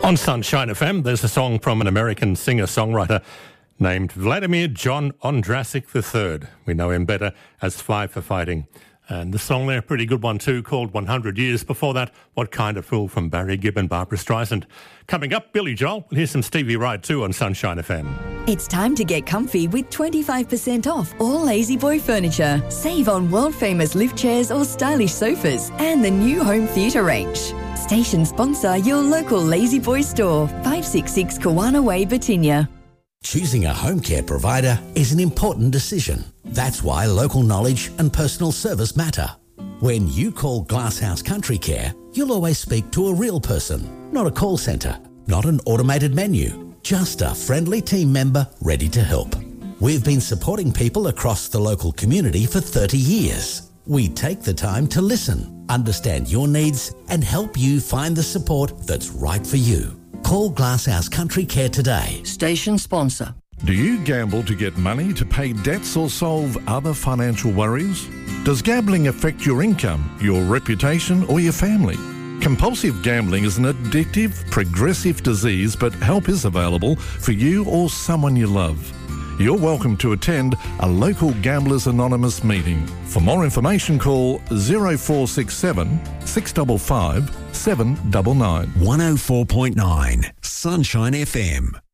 On Sunshine FM, there's a song from an American singer-songwriter named Vladimir John Ondrasik III. We know him better as Five for Fighting. And the song there, a pretty good one too, called 100 Years. Before that, What Kind of Fool from Barry Gibb and Barbara Streisand. Coming up, Billy Joel. Here's some Stevie Wright too on Sunshine FM. It's time to get comfy with 25% off all Lazy Boy furniture. Save on world-famous lift chairs or stylish sofas and the new home theatre range. Station sponsor your local Lazy Boy store, 566 Kawana Way, Batinia. Choosing a home care provider is an important decision. That's why local knowledge and personal service matter. When you call Glasshouse Country Care, you'll always speak to a real person, not a call centre, not an automated menu, just a friendly team member ready to help. We've been supporting people across the local community for 30 years. We take the time to listen, understand your needs, and help you find the support that's right for you. Call Glasshouse Country Care today. Station sponsor. Do you gamble to get money to pay debts or solve other financial worries? Does gambling affect your income, your reputation, or your family? Compulsive gambling is an addictive, progressive disease, but help is available for you or someone you love. You're welcome to attend a local Gamblers Anonymous meeting. For more information, call 0467 655 799. 104.9 Sunshine FM.